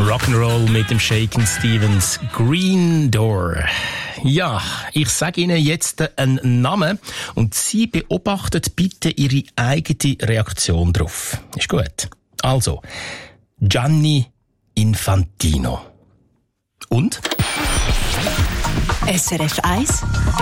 Rock'n'Roll mit dem Shakin' Stevens, Green Door. Ja, ich sage Ihnen jetzt einen Namen und Sie beobachten bitte Ihre eigene Reaktion drauf. Ist gut. Also, Gianni Infantino. Und? SRF 1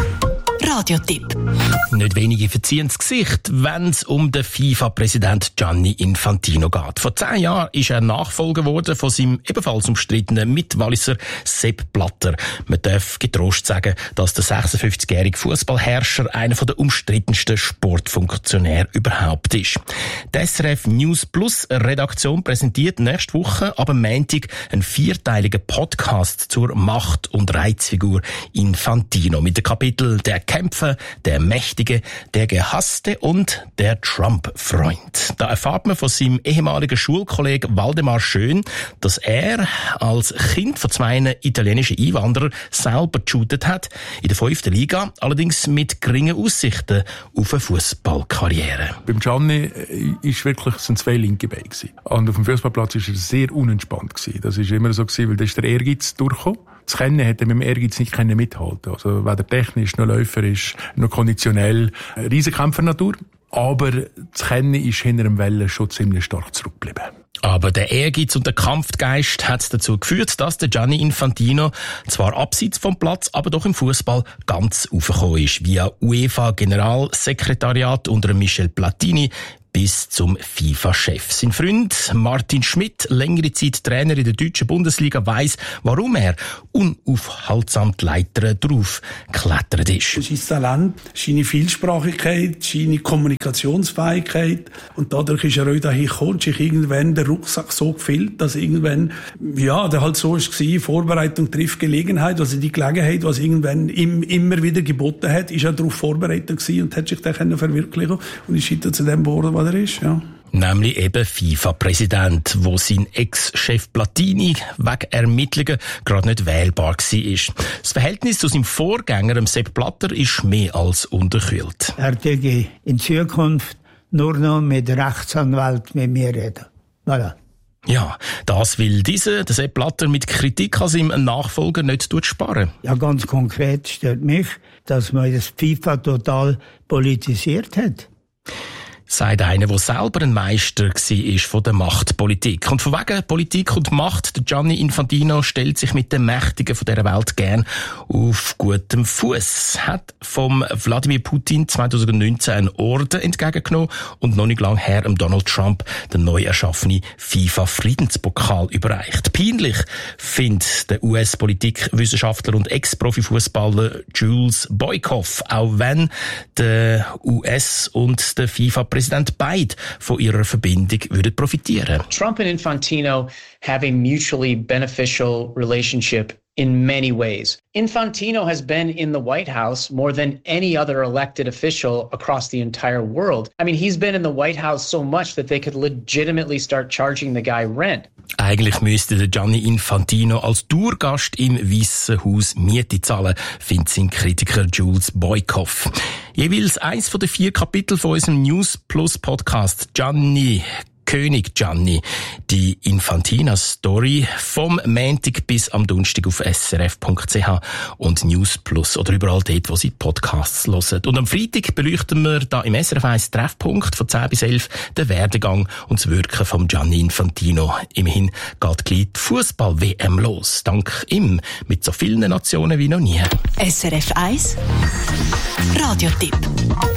Radiotipp. Nicht wenige verziehen das Gesicht, wenn es um den FIFA-Präsident Gianni Infantino geht. Vor 10 Jahren ist er Nachfolger geworden von seinem ebenfalls umstrittenen Mitwalliser Sepp Blatter. Man darf getrost sagen, dass der 56-jährige Fußballherrscher einer der umstrittensten Sportfunktionäre überhaupt ist. Die SRF News Plus Redaktion präsentiert nächste Woche ab Montag einen 4-teiligen Podcast zur Macht- und Reizfigur Infantino mit dem Kapitel Der Kämpfer, der Mächtige, der Gehasste und der Trump-Freund. Da erfahrt man von seinem ehemaligen Schulkollegen Waldemar Schön, dass er als Kind von 2 italienischen Einwanderern selber geshootet hat, in der 5. Liga, allerdings mit geringen Aussichten auf eine Fußballkarriere. Beim Gianni sind 2 linke Beine gewesen. Und auf dem Fußballplatz war er sehr unentspannt gewesen. Das war immer so gewesen, weil da ist der Ehrgeiz durchgekommen. Das Kennen hat er mit dem Ehrgeiz nicht mithalten. Also weder technisch, noch läuferisch, noch konditionell. Riesenkämpfernatur. Aber das Kennen ist hinter dem Wellen schon ziemlich stark zurückgeblieben. Aber der Ehrgeiz und der Kampfgeist hat dazu geführt, dass der Gianni Infantino zwar abseits vom Platz, aber doch im Fußball ganz aufgekommen ist. Via UEFA-Generalsekretariat unter Michel Platini bis zum FIFA-Chef. Sein Freund Martin Schmidt, längere Zeit Trainer in der deutschen Bundesliga, weiss, warum er unaufhaltsam die Leiter drauf geklettert ist. Sein Talent, seine Vielsprachigkeit, seine Kommunikationsfähigkeit. Und dadurch ist er auch dahin gekommen, sich irgendwann der Rucksack so gefüllt, dass irgendwann, ja, der halt so war, Vorbereitung trifft Gelegenheit, also die Gelegenheit, was irgendwann ihm immer wieder geboten hat, ist er darauf vorbereitet gewesen und hat sich dann verwirklichen und ist heute zu dem geworden, was er ist, ja. Nämlich eben FIFA-Präsident, wo sein Ex-Chef Platini wegen Ermittlungen gerade nicht wählbar war. Das Verhältnis zu seinem Vorgänger, dem Sepp Blatter, ist mehr als unterkühlt. Er würde in Zukunft nur noch mit Rechtsanwalt mit mir reden. Voilà. Ja, das will der Sepp Blatter mit Kritik an seinem Nachfolger nicht sparen. Ja, ganz konkret stört mich, dass man das FIFA total politisiert hat. Sagt einer, der selber ein Meister war von der Machtpolitik. Und von wegen Politik und Macht, der Gianni Infantino stellt sich mit den Mächtigen von dieser Welt gern auf gutem Fuß. Hat vom Wladimir Putin 2019 einen Orden entgegengenommen und noch nicht lang her Donald Trump den neu erschaffenen FIFA-Friedenspokal überreicht. Peinlich findet der US-Politikwissenschaftler und Ex-Profifußballer Jules Boykoff, auch wenn der US und der FIFA-Präsident beide von ihrer Verbindung würden profitieren. Trump and Infantino have a mutually beneficial relationship in many ways. Infantino has been in the White House more than any other elected official across the entire world. I mean, he's been in the White House so much that they could legitimately start charging the guy rent. Eigentlich müsste der Gianni Infantino als Dauergast im Weissen Haus Miete zahlen, findet sein Kritiker Jules Boykoff. Jeweils eins von den 4 Kapiteln von unserem News Plus Podcast König Gianni, die Infantina-Story vom Montag bis am Donnerstag auf srf.ch und News Plus oder überall dort, wo Sie Podcasts hören. Und am Freitag beleuchten wir da im SRF 1 Treffpunkt von 10 bis 11 den Werdegang und das Wirken von Gianni Infantino. Immerhin geht gleich die Fußball-WM los. Dank ihm mit so vielen Nationen wie noch nie. SRF 1 Radiotipp.